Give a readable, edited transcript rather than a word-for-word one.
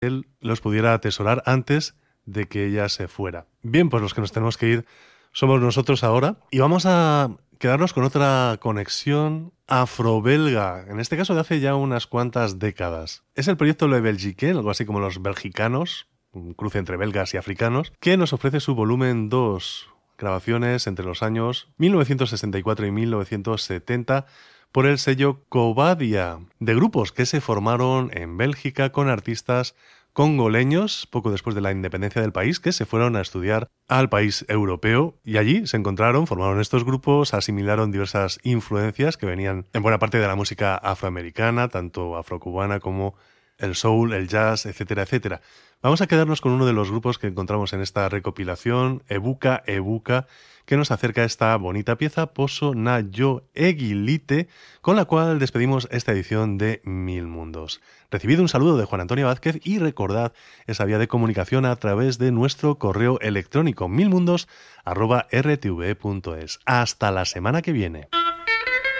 él los pudiera atesorar antes de que ella se fuera. Bien, pues los que nos tenemos que ir somos nosotros ahora y vamos a quedarnos con otra conexión afro-belga, en este caso de hace ya unas cuantas décadas. Es el proyecto Le Belgique, algo así como los belgicanos, un cruce entre belgas y africanos, que nos ofrece su volumen 2, grabaciones entre los años 1964 y 1970, por el sello Cobadia, de grupos que se formaron en Bélgica con artistas congoleños poco después de la independencia del país, que se fueron a estudiar al país europeo y allí se encontraron, formaron estos grupos, asimilaron diversas influencias que venían en buena parte de la música afroamericana, tanto afrocubana como el soul, el jazz, etcétera, etcétera. Vamos a quedarnos con uno de los grupos que encontramos en esta recopilación, Ebuka Ebuka, que nos acerca a esta bonita pieza Poso na yo egilite, con la cual despedimos esta edición de Mil Mundos. Recibid un saludo de Juan Antonio Vázquez y recordad esa vía de comunicación a través de nuestro correo electrónico milmundos@rtve.es. Hasta la semana que viene.